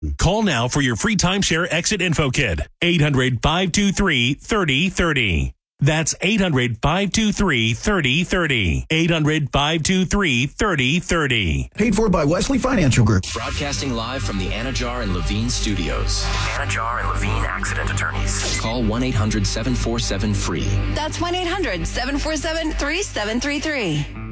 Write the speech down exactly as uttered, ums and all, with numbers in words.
Call now for your free timeshare exit info kit. eight hundred, five two three, three oh three oh. That's eight hundred, five two three, three oh three oh. eight hundred, five two three, three oh three oh. Paid for by Wesley Financial Group. Broadcasting live from the Anajar and Levine studios. Anajar and Levine Accident Attorneys. Call one eight hundred, seven four seven, F R E E. That's one eight hundred, seven four seven, three seven three three.